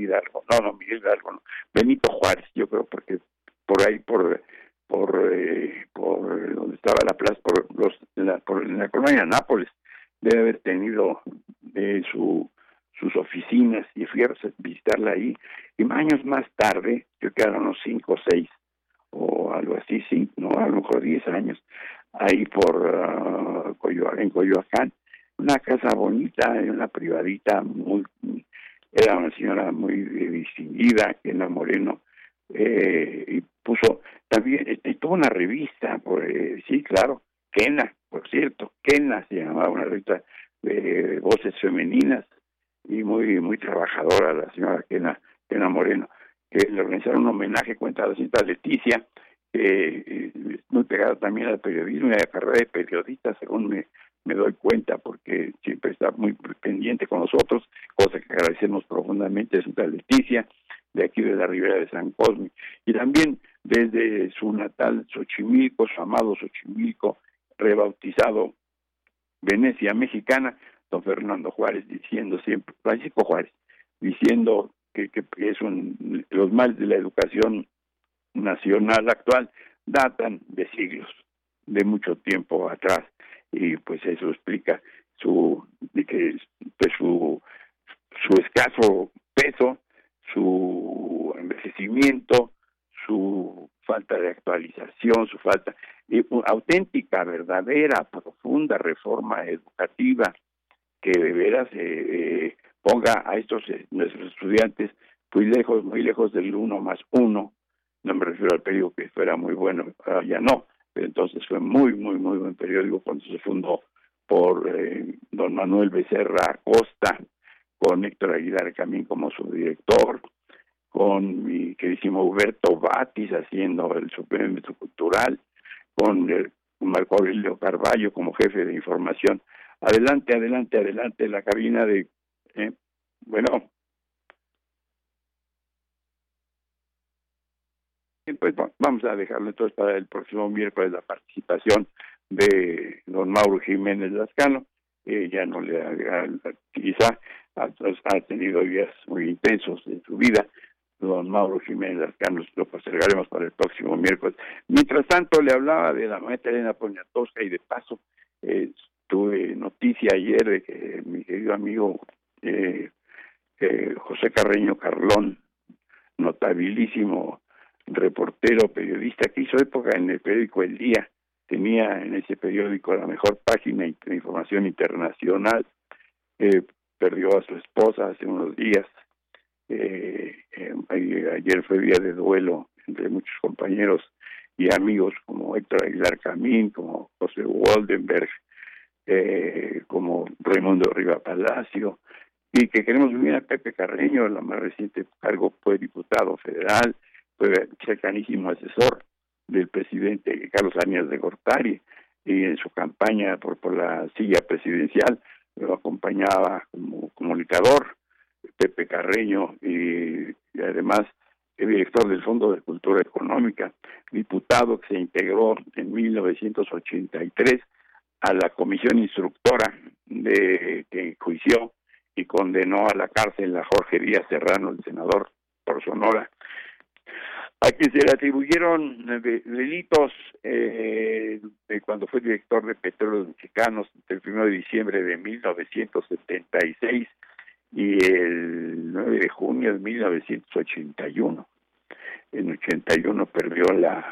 Hidalgo, no, Miguel Hidalgo, no, Benito Juárez, yo creo, porque por ahí, por donde estaba la plaza, en la colonia Nápoles, debe haber tenido sus oficinas, y fui a visitarla ahí, y años más tarde, yo que eran unos 5 o 6, o algo así, sí, no, a lo mejor 10 años, ahí por en Coyoacán, una casa bonita, una privadita, era una señora muy distinguida, Kena Moreno, y puso también, tuvo una revista, sí, claro, Kena, por cierto, Kena se llamaba, una revista de voces femeninas, y muy trabajadora la señora Kena Moreno, que le organizaron un homenaje, cuenta la señora Leticia, muy pegada también al periodismo y a la carrera de periodista, según me doy cuenta, porque siempre está muy pendiente con nosotros, cosa que agradecemos profundamente a señora Leticia, de aquí de la Ribera de San Cosme, y también desde su natal Xochimilco, su amado Xochimilco, rebautizado Venecia Mexicana, don Fernando Juárez diciendo siempre, Francisco Juárez, diciendo que es los males de la educación nacional actual datan de siglos, de mucho tiempo atrás, y pues eso explica su escaso peso, su envejecimiento, su falta de actualización, su falta de auténtica, verdadera, profunda reforma educativa que de veras ponga a nuestros estudiantes muy lejos del 1+1. No me refiero al periódico que fuera muy bueno, ya no, pero entonces fue muy buen periódico cuando se fundó por don Manuel Becerra Acosta, con Héctor Aguilar Camín como su director, con mi queridísimo Huberto Batis haciendo el suplemento cultural, con Marco Aurelio Carballo como jefe de información. Adelante, la cabina de... bueno, pues vamos a dejarlo entonces para el próximo miércoles la participación de don Mauro Jiménez Lascano. Ya no quizá ha tenido días muy intensos en su vida. Don Mauro Jiménez Lascano lo postergaremos para el próximo miércoles. Mientras tanto, le hablaba de la maestra Elena Poniatowska, y de paso tuve noticia ayer de que mi querido amigo José Carreño Carlón, notabilísimo reportero, periodista, que hizo época en el periódico El Día, tenía en ese periódico la mejor página de información internacional, perdió a su esposa hace unos días. Ayer fue día de duelo entre muchos compañeros y amigos como Héctor Aguilar Camín, como José Waldenberg, como Raimundo Riva Palacio, y que queremos unir a Pepe Carreño. La más reciente cargo fue diputado federal, fue cercanísimo asesor del presidente Carlos Arias de Gortari, y en su campaña por la silla presidencial lo acompañaba como comunicador Pepe Carreño, y además director del Fondo de Cultura Económica, diputado que se integró en 1983 a la comisión instructora que enjuició y condenó a la cárcel a Jorge Díaz Serrano, el senador por Sonora, a quien se le atribuyeron delitos de cuando fue director de Petróleos Mexicanos entre el 1 de diciembre de 1976 y el 9 de junio de 1981. En 81 perdió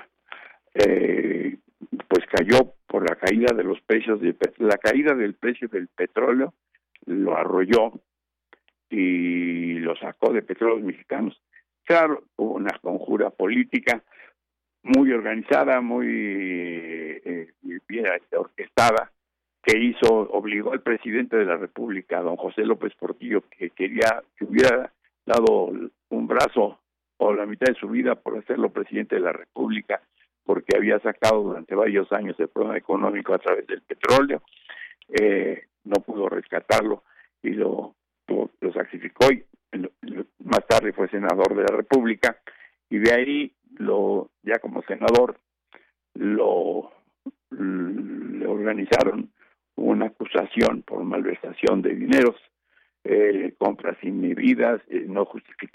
pues cayó por la caída de los precios la caída del precio del petróleo lo arrolló y lo sacó de Petróleos Mexicanos. Claro, hubo una conjura política muy organizada, muy bien orquestada, que obligó al presidente de la República, don José López Portillo, que hubiera dado un brazo o la mitad de su vida por hacerlo presidente de la República, porque había sacado durante varios años el problema económico a través del petróleo, no pudo rescatarlo y lo sacrificó, y más tarde fue senador de la República, y de ahí ya como senador le organizaron una acusación por malversación de dineros, compras indebidas, no justificadas